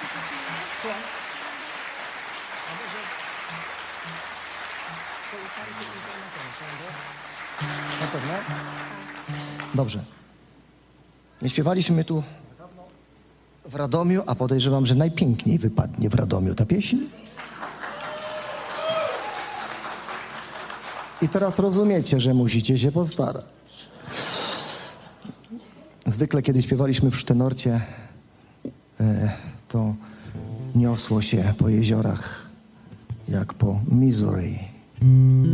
Na pewno? Dobrze. Nie śpiewaliśmy tu w Radomiu, a podejrzewam, że najpiękniej wypadnie w Radomiu ta pieśń. I teraz rozumiecie, że musicie się postarać. Zwykle, kiedy śpiewaliśmy w Sztenorcie, to niosło się po jeziorach jak po Missouri.